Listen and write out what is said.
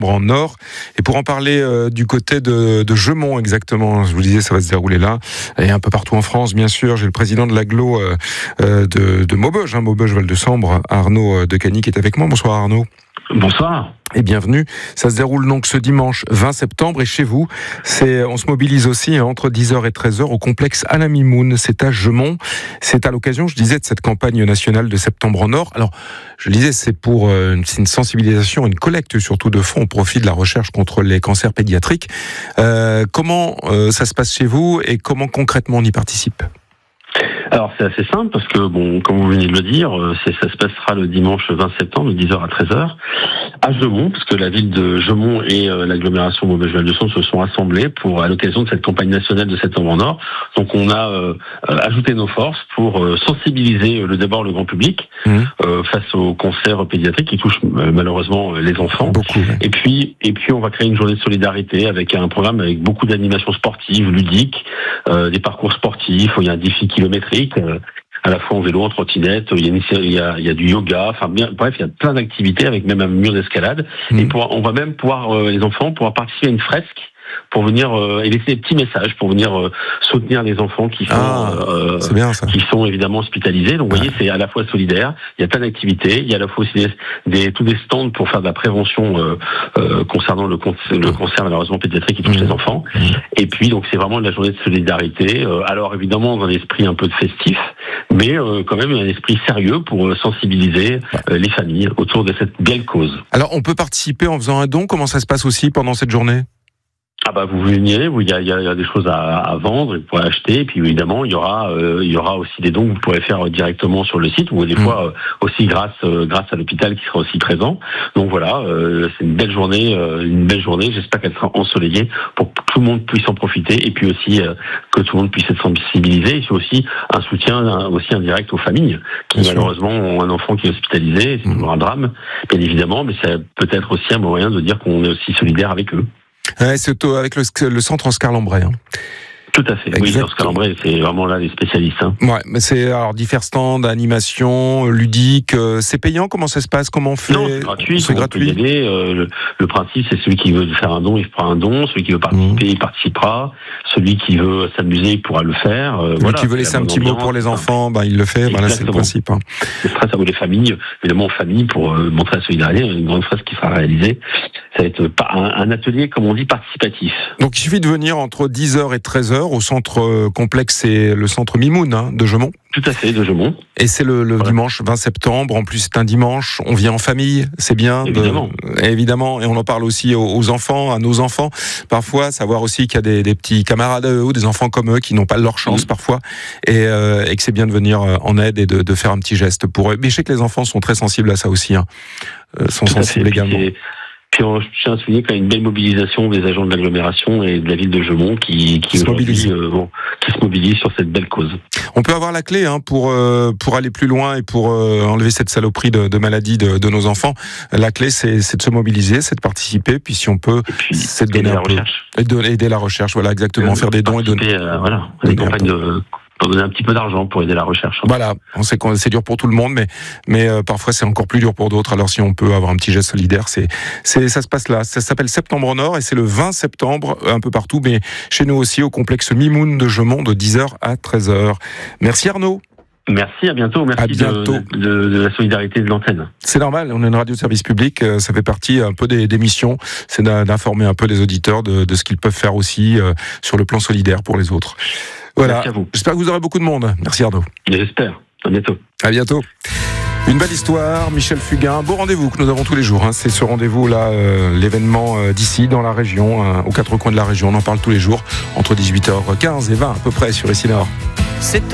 en Nord. Et pour en parler du côté de Gemont exactement, je vous disais, ça va se dérouler là, et un peu partout en France, bien sûr. J'ai le président de l'agglo de Maubeuge, Maubeuge Val-de-Sambre, Arnaud Decani, qui est avec moi. Bonsoir Arnaud. Bonsoir. Et bienvenue. Ça se déroule donc ce dimanche 20 septembre et chez vous, on se mobilise aussi entre 10h et 13h au complexe Alain Mimoun. C'est à Gemont. C'est à l'occasion, je disais, de cette campagne nationale de Septembre en Nord. Alors, je disais, c'est pour une sensibilisation, une collecte surtout de fonds au profit de la recherche contre les cancers pédiatriques. Comment ça se passe chez vous et comment concrètement on y participe ? Alors c'est assez simple parce que, comme vous venez de le dire, ça se passera le dimanche 20 septembre de 10h à 13h à Gemont, parce que la ville de Gemont et l'agglomération Maubeuge-Val-de-Sambre se sont assemblés à l'occasion de cette campagne nationale de Septembre en Nord. Donc on a ajouté nos forces pour sensibiliser d'abord le grand public face aux cancers pédiatriques qui touchent malheureusement les enfants. Beaucoup, ouais. Et puis on va créer une journée de solidarité avec un programme avec beaucoup d'animations sportives, ludiques, des parcours sportifs, il y a un défi kilométrique, à la fois en vélo, en trottinette, il y a du yoga, bref, il y a plein d'activités avec même un mur d'escalade. Et on va même les enfants pourront participer à une fresque pour venir et laisser des petits messages pour venir soutenir les enfants qui sont c'est bien, ça. qui sont évidemment hospitalisés. Donc vous voyez, c'est à la fois solidaire, il y a plein d'activités, il y a à la fois aussi tous des stands pour faire de la prévention concernant le cancer malheureusement pédiatrique qui touche les enfants. Et puis donc c'est vraiment la journée de solidarité. Alors évidemment dans un esprit un peu de festif, mais quand même un esprit sérieux pour sensibiliser les familles autour de cette belle cause. Alors on peut participer en faisant un don. Comment ça se passe aussi pendant cette journée ? Vous venez, il y a des choses à vendre, vous pourrez acheter, et puis évidemment il y aura aussi des dons que vous pourrez faire directement sur le site, ou des fois aussi grâce à l'hôpital qui sera aussi présent. Donc voilà, c'est une belle journée, j'espère qu'elle sera ensoleillée pour que tout le monde puisse en profiter, et puis aussi que tout le monde puisse être sensibilisé, et c'est aussi un soutien aussi indirect aux familles qui malheureusement ont un enfant qui est hospitalisé, c'est toujours un drame, bien évidemment, mais c'est peut-être aussi un moyen de dire qu'on est aussi solidaire avec eux. Ouais, c'est avec le centre Oscar Lambret. Tout à fait. Exactement. Oui, Oscar Lambret, c'est vraiment là les spécialistes. Ouais, mais c'est alors divers stands, animation, ludique. C'est payant ? Comment ça se passe ? Comment on fait ? Non, c'est gratuit. C'est gratuit. On peut y aller. Le principe, c'est celui qui veut faire un don, il fera un don. Celui qui veut participer, il participera. Celui qui veut s'amuser, il pourra le faire. Celui qui veut laisser un petit mot pour les enfants, il le fait. Voilà, c'est le principe. C'est très ça vaut les familles, évidemment aux familles pour montrer la solidarité. Une grande fresque qui sera réalisée. Ça va être un atelier, comme on dit, participatif. Donc il suffit de venir entre 10h et 13h au centre complexe, c'est le centre Mimoun de Gemont. Tout à fait, de Gemont. Et c'est le dimanche 20 septembre. En plus, c'est un dimanche. On vient en famille, c'est bien. Évidemment. Et on en parle aussi aux enfants, à nos enfants. Parfois, savoir aussi qu'il y a des petits camarades à eux ou des enfants comme eux qui n'ont pas leur chance parfois. Et que c'est bien de venir en aide et de faire un petit geste pour eux. Mais je sais que les enfants sont très sensibles à ça aussi. Sont sensibles également. Puis je tiens à souligner qu'il y a une belle mobilisation des agents de l'agglomération et de la ville de Gemont qui se mobilisent sur cette belle cause. On peut avoir la clé pour aller plus loin et pour enlever cette saloperie de maladie de nos enfants. La clé, c'est de se mobiliser, c'est de participer. Puis si on peut, c'est de donner un peu. Aider la recherche, voilà, exactement. Faire des dons et donner. Une campagne pour donner un petit peu d'argent pour aider la recherche. Voilà, on sait que c'est dur pour tout le monde, mais parfois c'est encore plus dur pour d'autres. Alors si on peut avoir un petit geste solidaire, ça se passe là. Ça s'appelle Septembre en Nord et c'est le 20 septembre un peu partout, mais chez nous aussi au complexe Mimoun de Gemont de 10h à 13h. Merci Arnaud. Merci, à bientôt. Merci de la solidarité de l'antenne. C'est normal, on est une radio de service public, ça fait partie un peu des missions, c'est d'informer un peu les auditeurs de ce qu'ils peuvent faire aussi sur le plan solidaire pour les autres. Voilà. Merci à vous. J'espère que vous aurez beaucoup de monde. Merci Arnaud. J'espère. À bientôt. À bientôt. Une belle histoire, Michel Fugain, un beau rendez-vous que nous avons tous les jours. C'est ce rendez-vous-là, l'événement d'ici, dans la région, aux quatre coins de la région. On en parle tous les jours, entre 18h15 et 20 à peu près sur Essinor.